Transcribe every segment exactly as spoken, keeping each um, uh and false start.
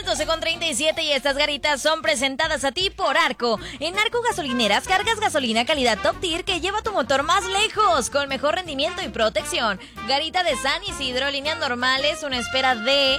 doce con treinta y siete y estas garitas son presentadas a ti por Arco. En Arco Gasolineras cargas gasolina calidad top tier que lleva tu motor más lejos con mejor rendimiento y protección. Garita de San Isidro, líneas normales, una espera de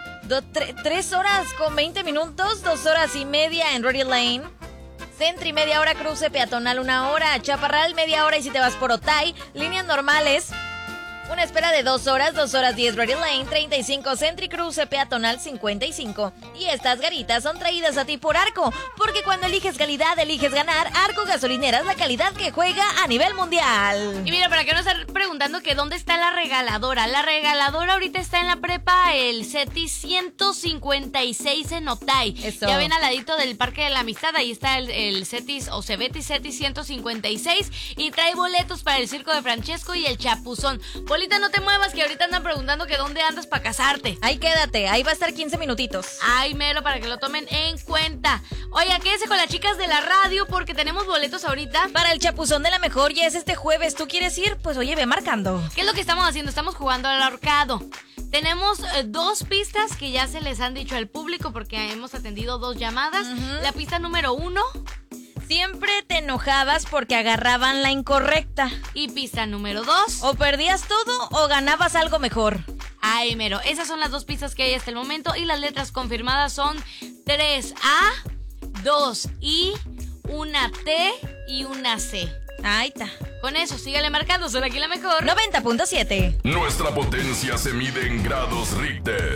tres horas con veinte minutos, dos horas y media en Rory Lane. Sentry, media hora, cruce peatonal, una hora. Chaparral, media hora y si te vas por Otay, líneas normales. Una espera de dos horas, dos horas diez, Rory Lane, treinta y cinco, Sentry, cruce peatonal, cincuenta y cinco. Y estas garitas son traídas a ti por Arco, porque cuando eliges calidad, eliges ganar. Arco Gasolineras, la calidad que juega a nivel mundial. Y mira, para que no estén preguntando que dónde está la regaladora. La regaladora ahorita está en la prepa El CETIS ciento cincuenta y seis en Otay. Eso. Ya ven al ladito del Parque de la Amistad, ahí está el, el CETIS o Cebetis CETIS ciento cincuenta y seis y trae boletos para el Circo de Francesco y el Chapuzón. Polita, no te muevas, que ahorita andan preguntando que dónde andas para casarte. Ahí quédate, ahí va a estar quince minutitos. Ay, mero, para que lo tomen en cuenta. Oye, quédese con las chicas de la radio porque tenemos boletos ahorita para el Chapuzón de la Mejor. Ya es este jueves, ¿tú quieres ir? Pues oye, ve marcando. ¿Qué es lo que estamos haciendo? Estamos jugando al ahorcado. Tenemos eh, dos pistas que ya se les han dicho al público porque hemos atendido dos llamadas. Uh-huh. La pista número uno: siempre te enojabas porque agarraban la incorrecta. Y pista número dos: o perdías todo o ganabas algo mejor. Ay, mero, esas son las dos pistas que hay hasta el momento. Y las letras confirmadas son tres A, dos I, una T y una C. Ahí está. Con eso, sígale marcando, son aquí la mejor. noventa punto siete. Nuestra potencia se mide en grados Richter.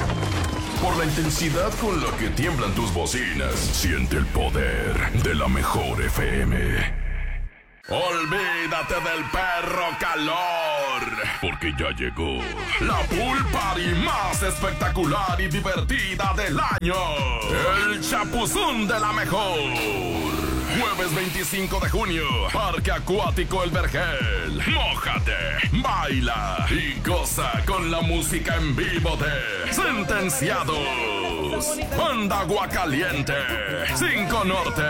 Por la intensidad con la que tiemblan tus bocinas, siente el poder de la mejor F M. Olvídate del perro calor, porque ya llegó la pool party más espectacular y divertida del año. El Chapuzón de la Mejor. Jueves veinticinco de junio, Parque Acuático El Vergel. Mójate, baila y goza con la música en vivo de Sentenciados, Banda Aguacaliente, Cinco Norte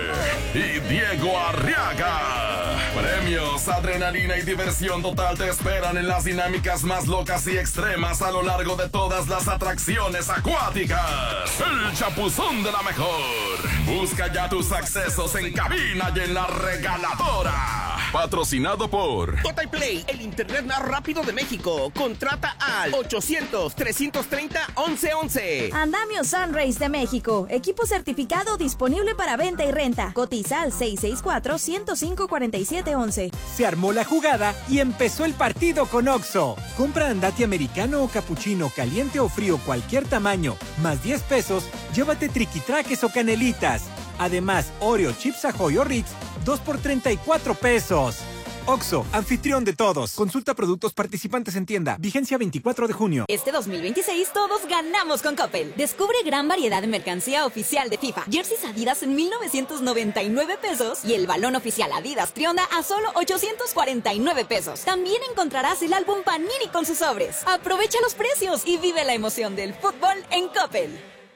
y Diego Arriaga. Premios, adrenalina y diversión total te esperan en las dinámicas más locas y extremas a lo largo de todas las atracciones acuáticas. El Chapuzón de la Mejor. Busca ya tus accesos en cabina y en la regaladora. Patrocinado por Total Play, el internet más rápido de México. Contrata al ochocientos, trescientos treinta, once once. Andamio Sunrays de México. Equipo certificado disponible para venta y renta. Cotiza al seis seis cuatro, ciento cinco, cuarenta y siete once. Se armó la jugada y empezó el partido con Oxxo. Compra andati americano o capuchino, caliente o frío, cualquier tamaño, más diez pesos, llévate triquitraques o canelitas. Además, Oreo, Chips Ahoy o Ritz, dos por treinta y cuatro pesos. Oxxo, anfitrión de todos. Consulta productos participantes en tienda. Vigencia veinticuatro de junio. Este dos mil veintiséis todos ganamos con Coppel. Descubre gran variedad de mercancía oficial de FIFA. Jerseys Adidas en mil novecientos noventa y nueve pesos y el balón oficial Adidas Trionda a solo ochocientos cuarenta y nueve pesos. También encontrarás el álbum Panini con sus sobres. Aprovecha los precios y vive la emoción del fútbol en Coppel.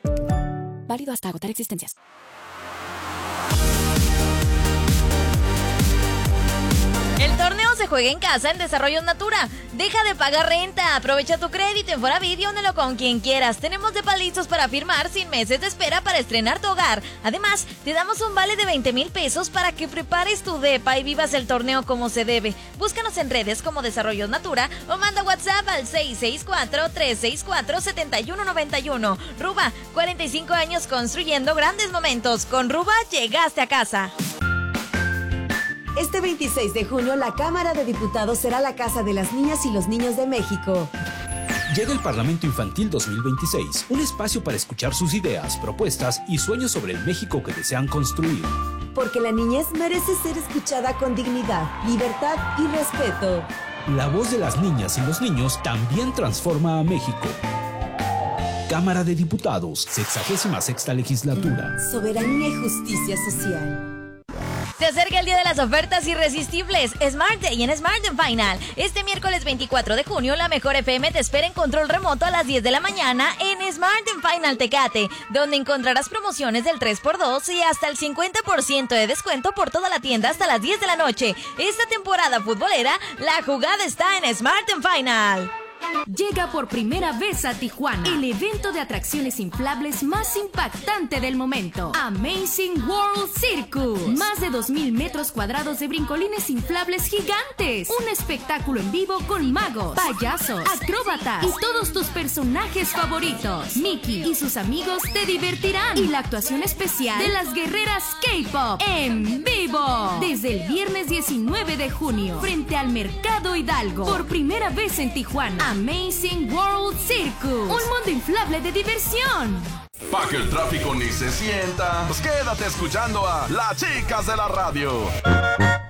Válido hasta agotar existencias. El torneo se juega en casa en Desarrollos Natura. Deja de pagar renta, aprovecha tu crédito en Foravit y únelo con quien quieras. Tenemos depas listos para firmar sin meses de espera para estrenar tu hogar. Además, te damos un vale de veinte mil pesos para que prepares tu depa y vivas el torneo como se debe. Búscanos en redes como Desarrollos Natura o manda WhatsApp al seis seis cuatro, tres seis cuatro, siete uno nueve uno. Ruba, cuarenta y cinco años construyendo grandes momentos. Con Ruba llegaste a casa. Este veintiséis de junio, la Cámara de Diputados será la casa de las niñas y los niños de México. Llega el Parlamento Infantil dos mil veintiséis, un espacio para escuchar sus ideas, propuestas y sueños sobre el México que desean construir. Porque la niñez merece ser escuchada con dignidad, libertad y respeto. La voz de las niñas y los niños también transforma a México. Cámara de Diputados, sexagésima sexta legislatura. Soberanía y justicia social. Se acerca el día de las ofertas irresistibles. Smart Day en Smart Final. Este miércoles veinticuatro de junio, la mejor F M te espera en control remoto a las diez de la mañana en Smart Final Tecate, donde encontrarás promociones del tres por dos y hasta el cincuenta por ciento de descuento por toda la tienda hasta las diez de la noche. Esta temporada futbolera, la jugada está en Smart Final. Llega por primera vez a Tijuana el evento de atracciones inflables más impactante del momento, Amazing World Circus. Más de dos mil metros cuadrados de brincolines inflables gigantes. Un espectáculo en vivo con magos, payasos, acróbatas y todos tus personajes favoritos. Mickey y sus amigos te divertirán. Y la actuación especial de las guerreras K-pop en vivo. Desde el viernes diecinueve de junio, frente al Mercado Hidalgo. Por primera vez en Tijuana, Amazing World Circus. Un mundo inflable de diversión. Pa' que el tráfico ni se sienta, pues quédate escuchando a Las Chicas de la Radio.